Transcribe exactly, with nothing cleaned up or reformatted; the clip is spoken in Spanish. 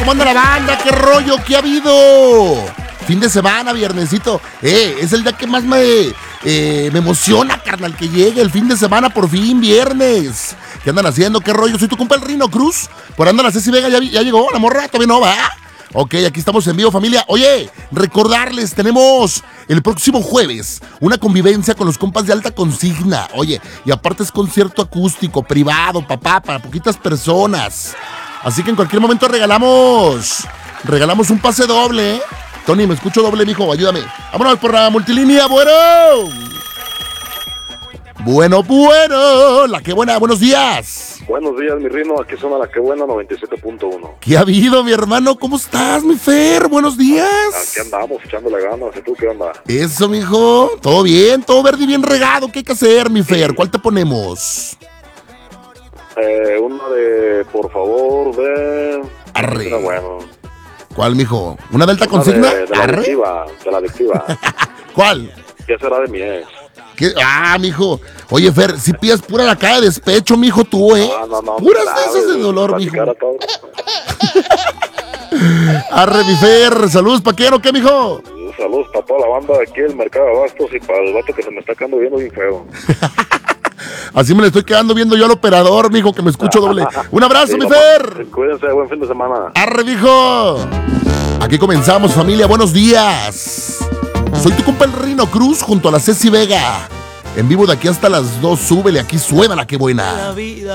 ¿Cómo anda la banda? ¿Qué rollo? ¿Qué ha habido? Fin de semana, viernesito. Eh, es el día que más me, eh, me emociona, carnal, que llegue el fin de semana, por fin, viernes. ¿Qué andan haciendo? ¿Qué rollo? Soy tu compa el Rino Cruz. Por anda la Ceci Vega, ya, ya llegó, la morra, todavía no va. Ok, aquí estamos en vivo, familia. Oye, recordarles, tenemos el próximo jueves una convivencia con los compas de Alta Consigna. Oye, y aparte es concierto acústico, privado, papá, para poquitas personas. Así que en cualquier momento regalamos, regalamos un pase doble, ¿eh? Tony, me escucho doble, mijo, ayúdame. Vámonos por la multilínea, bueno. Bueno, bueno, la que buena, buenos días. Buenos días, mi Rino, aquí suena la que buena noventa y siete punto uno. ¿Qué ha habido, mi hermano? ¿Cómo estás, mi Fer? Buenos días. Aquí andamos, echándole ganas. ¿Y tú qué onda? Eso, mijo. Todo bien, todo verde y bien regado. ¿Qué hay que hacer, mi Fer? ¿Cuál te ponemos? Eh, una de, por favor, de... Arre. Era bueno. ¿Cuál, mijo? ¿Una de Alta Una Consigna? De, de la Arre. adictiva, de la adictiva. ¿Cuál? ¿Qué será de mi ex? ¿Qué? Ah, mijo. Oye, Fer, si pillas pura la cara de despecho, mijo, tú, ¿eh? No, no, no. Puras claro, de esas de dolor, mijo. platicar a todos. Arre, mi Fer. Saludos, paquero, ¿qué, mijo? Saludos para toda la banda de aquí del Mercado de Abastos y para el vato que se me está quedando viendo bien feo. Así me le estoy quedando viendo yo al operador, mijo, que me escucho doble. Un abrazo, Sí, mi papá. Fer. Cuídense, buen fin de semana. Arre, mijo. Aquí comenzamos, familia. Buenos días. Soy tu compa el Rino Cruz junto a la Ceci Vega. En vivo de aquí hasta las dos. Súbele, aquí suena la que buena.